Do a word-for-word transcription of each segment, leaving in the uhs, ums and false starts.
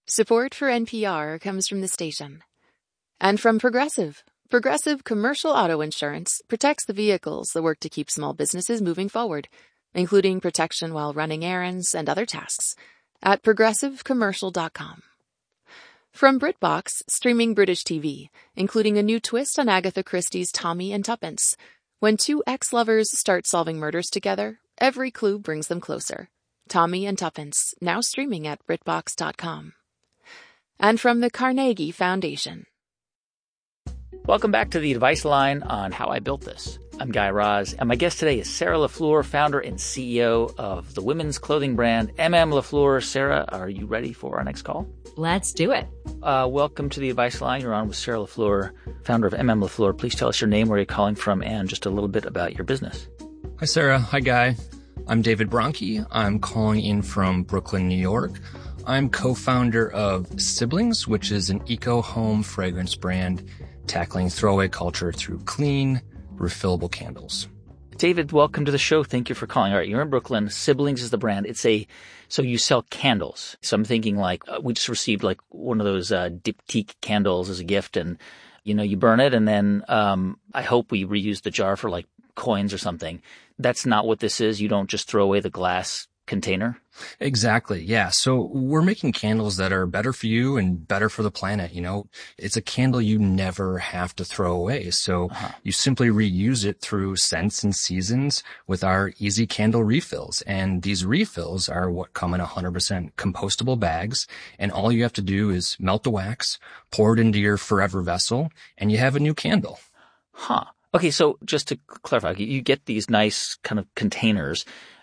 Support for N P R comes from the station. And from Progressive. Progressive Commercial Auto Insurance protects the vehicles that work to keep small businesses moving forward, including protection while running errands and other tasks, at progressive commercial dot com. From BritBox, streaming British T V, including a new twist on Agatha Christie's Tommy and Tuppence. When two ex-lovers start solving murders together, every clue brings them closer. Tommy and Tuppence, now streaming at brit box dot com. And from the Carnegie Foundation. Welcome back to the Advice Line on How I Built This. I'm Guy Raz, and my guest today is Sarah LaFleur, founder and C E O of the women's clothing brand M M LaFleur. Sarah, are you ready for our next call? Let's do it. Uh, welcome to the Advice Line. You're on with Sarah LaFleur, founder of M M LaFleur. Please tell us your name, where you're calling from, and just a little bit about your business. Hi, Sarah. Hi, Guy. I'm David Bronke. I'm calling in from Brooklyn, New York. I'm co-founder of Siblings, which is an eco-home fragrance brand tackling throwaway culture through clean, refillable candles. David, welcome to the show. Thank you for calling. All right, you're in Brooklyn. Siblings is the brand. It's a, so you sell candles. So I'm thinking like, uh, we just received like one of those uh, diptyque candles as a gift, and, you know, you burn it, and then um, I hope we reuse the jar for like coins or something. That's not what this is. You don't just throw away the glass container? Exactly. Yeah. So we're making candles that are better for you and better for the planet. You know, it's a candle you never have to throw away. So uh-huh. you simply reuse it through scents and seasons with our easy candle refills. And these refills are what come in one hundred percent compostable bags. And all you have to do is melt the wax, pour it into your forever vessel, and you have a new candle. Huh. Okay. So just to clarify, you get these nice kind of containers,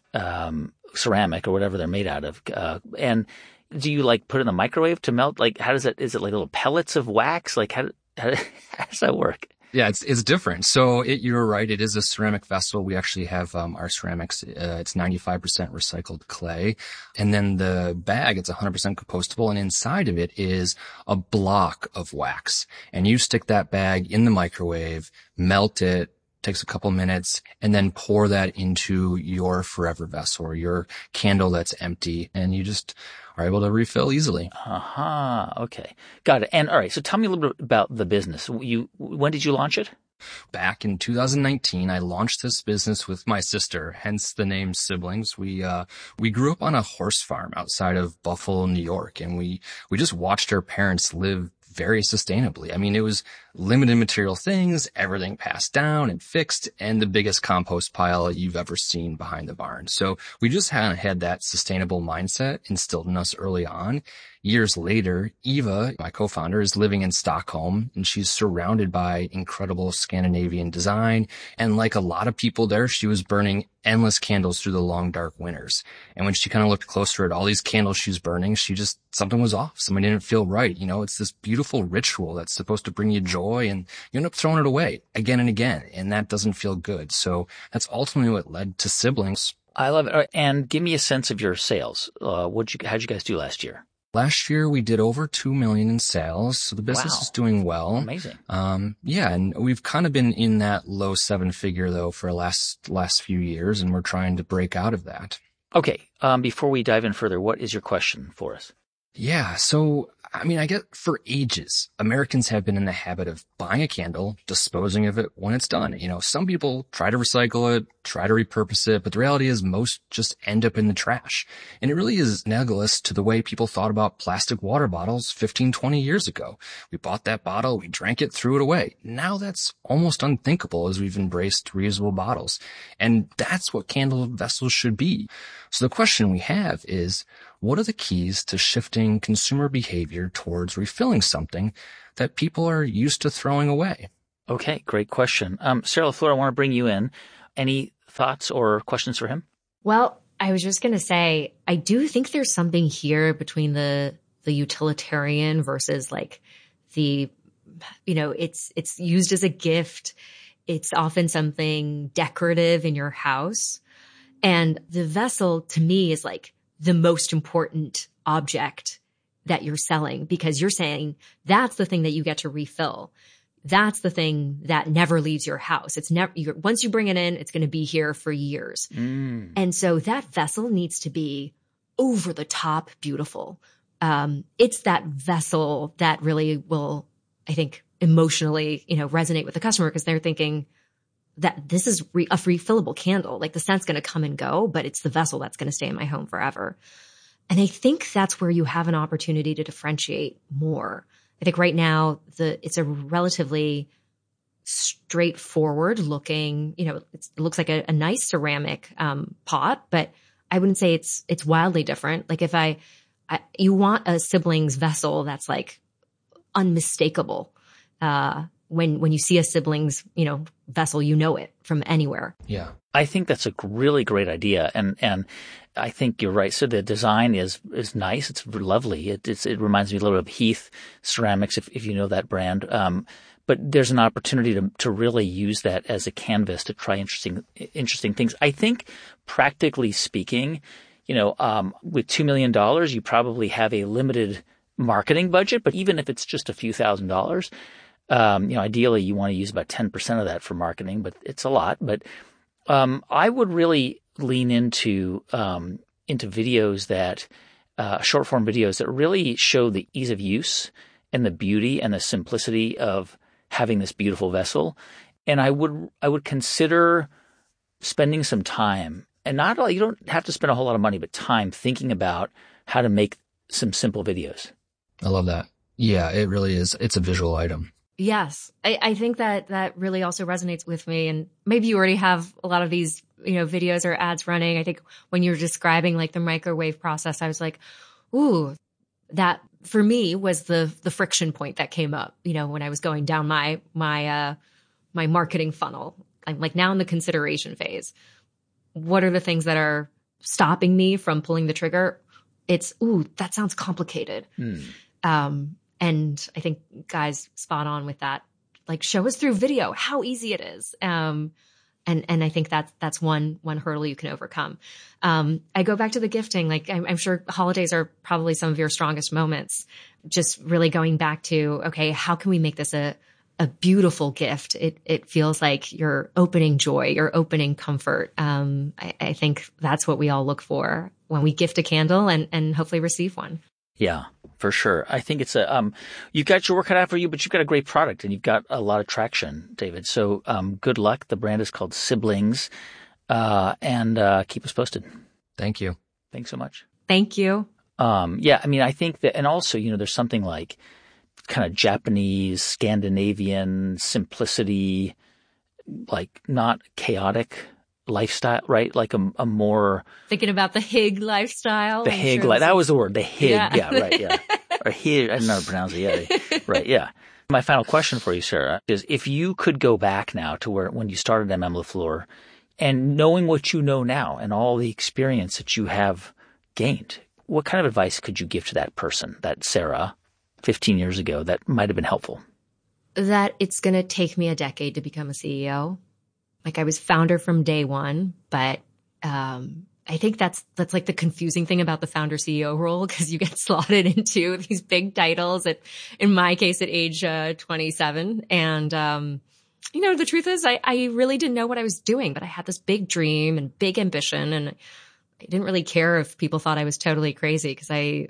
um, ceramic or whatever they're made out of. Uh, and do you like put it in the microwave to melt? Like, how does it, is it like little pellets of wax? Like, how, how, how does that work? Yeah, it's, it's different. So it, you're right. It is a ceramic vessel. We actually have, um, our ceramics. Uh, it's ninety-five percent recycled clay. And then the bag, it's one hundred percent compostable. And inside of it is a block of wax. And you stick that bag in the microwave, melt it, takes a couple minutes, and then pour that into your forever vessel or your candle that's empty, and you just are able to refill easily. Uh-huh. Okay. Got it. And all right, so tell me a little bit about the business. You, when did you launch it? Back in two thousand nineteen, I launched this business with my sister, hence the name Siblings. We, uh, we grew up on a horse farm outside of Buffalo, New York, and we, we just watched our parents live very sustainably. I mean, it was limited material things, everything passed down and fixed, and the biggest compost pile you've ever seen behind the barn. So we just hadn't had that sustainable mindset instilled in us early on. Years later, Eva, my co-founder, is living in Stockholm, and she's surrounded by incredible Scandinavian design. And like a lot of people there, she was burning endless candles through the long, dark winters. And when she kind of looked closer at all these candles she was burning, she just, something was off. Something didn't feel right. You know, it's this beautiful ritual that's supposed to bring you joy, and you end up throwing it away again and again. And that doesn't feel good. So that's ultimately what led to Siblings. I love it. And give me a sense of your sales. Uh, what'd you, how'd you guys do last year? Last year, we did over two million in sales, so the business wow. is doing well. Amazing. Um, yeah, and we've kind of been in that low seven figure, though, for the last, last few years, and we're trying to break out of that. Okay, um, before we dive in further, what is your question for us? Yeah, so, I mean, I get for ages, Americans have been in the habit of buying a candle, disposing of it when it's done. You know, some people try to recycle it, try to repurpose it, but the reality is most just end up in the trash. And it really is analogous to the way people thought about plastic water bottles fifteen, twenty years ago. We bought that bottle, we drank it, threw it away. Now that's almost unthinkable as we've embraced reusable bottles. And that's what candle vessels should be. So the question we have is, what are the keys to shifting consumer behavior towards refilling something that people are used to throwing away? Okay, great question. Um, Sarah LaFleur, I want to bring you in. Any thoughts or questions for him? Well, I was just going to say, I do think there's something here between the the utilitarian versus like the, you know, it's it's used as a gift. It's often something decorative in your house. And the vessel, to me, is like the most important object that you're selling, because you're saying that's the thing that you get to refill. That's the thing that never leaves your house. It's never, you're, once you bring it in, it's going to be here for years. Mm. And so that vessel needs to be over the top beautiful. Um, it's that vessel that really will, I think, emotionally, you know, resonate with the customer because they're thinking that this is re- a refillable candle. Like the scent's going to come and go, but it's the vessel that's going to stay in my home forever. And I think that's where you have an opportunity to differentiate more. I think right now the it's a relatively straightforward looking, you know, it's, it looks like a, a nice ceramic um, pot, but I wouldn't say it's it's wildly different. Like if I, I you want a Siblings vessel that's like unmistakable. Uh, when when you see a Siblings, you know, vessel, you know it from anywhere. Yeah. I think that's a really great idea. And, and I think you're right. So the design is, is nice. It's lovely. It, it's, it reminds me a little bit of Heath Ceramics, if, if you know that brand. Um, but there's an opportunity to, to really use that as a canvas to try interesting, interesting things. I think practically speaking, you know, um, with two million dollars, you probably have a limited marketing budget, but even if it's just a few thousand dollars, um, you know, ideally you want to use about ten percent of that for marketing, but it's a lot. But Um, I would really lean into um, into videos that uh, short form videos that really show the ease of use and the beauty and the simplicity of having this beautiful vessel. And I would I would consider spending some time, and not you don't have to spend a whole lot of money, but time thinking about how to make some simple videos. I love that. Yeah, it really is. It's a visual item. Yes. I, I think that that really also resonates with me. And maybe you already have a lot of these, you know, videos or ads running. I think when you were describing like the microwave process, I was like, ooh, that for me was the, the friction point that came up, you know, when I was going down my, my, uh, my marketing funnel. I'm like now in the consideration phase. What are the things that are stopping me from pulling the trigger? It's, ooh, that sounds complicated. Mm. Um, And I think guys spot on with that. Like show us through video how easy it is. Um, and, and I think that's, that's one, one hurdle you can overcome. Um, I go back to the gifting. Like I'm, I'm sure holidays are probably some of your strongest moments. Just really going back to, okay, how can we make this a, a beautiful gift? It, it feels like you're opening joy, you're opening comfort. Um, I, I think that's what we all look for when we gift a candle and, and hopefully receive one. Yeah, for sure. I think it's a, um, you've got your work cut out for you, but you've got a great product and you've got a lot of traction, David. So, um, good luck. The brand is called Siblings, uh, and, uh, keep us posted. Thank you. Thanks so much. Thank you. Um, yeah, I mean, I think that, and also, you know, there's something like kind of Japanese, Scandinavian simplicity, like not chaotic lifestyle, right? Like a, a more thinking about the Hig lifestyle. The I'm Hig, sure like that was the word. The Hig, yeah, yeah right, yeah, or Hig. I don't know how to pronounce it. Yeah, right, yeah. My final question for you, Sarah, is if you could go back now to where when you started M M LaFleur, and knowing what you know now and all the experience that you have gained, what kind of advice could you give to that person, that Sarah, fifteen years ago, that might have been helpful? That it's going to take me a decade to become a C E O. Like I was founder from day one, but um, I think that's that's like the confusing thing about the founder C E O role because you get slotted into these big titles at, in my case, at age uh, twenty-seven. And, um, you know, the truth is I, I really didn't know what I was doing, but I had this big dream and big ambition. And I didn't really care if people thought I was totally crazy because I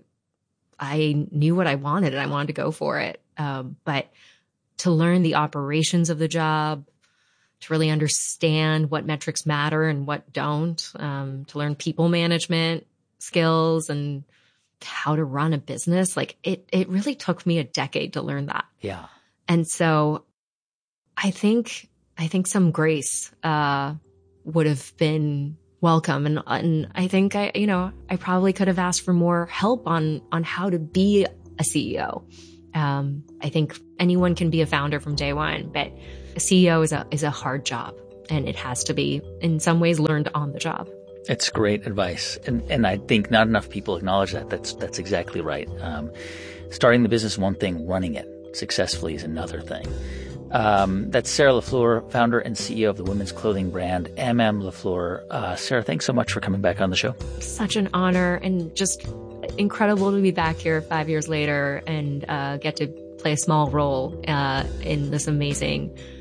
I knew what I wanted and I wanted to go for it. Um, but to learn the operations of the job, to really understand what metrics matter and what don't, um, to learn people management skills and how to run a business. Like it, it really took me a decade to learn that. Yeah. And so I think, I think some grace, uh, would have been welcome. And, and I think I, you know, I probably could have asked for more help on, on how to be a C E O. Um, I think anyone can be a founder from day one, but a C E O is a is a hard job, and it has to be in some ways learned on the job. It's great advice, and and I think not enough people acknowledge that. That's that's exactly right. Um, starting the business is one thing, running it successfully is another thing. Um, that's Sarah LaFleur, founder and C E O of the women's clothing brand M M LaFleur. Uh, Sarah, thanks so much for coming back on the show. Such an honor, and just incredible to be back here five years later and uh, get to play a small role uh, in this amazing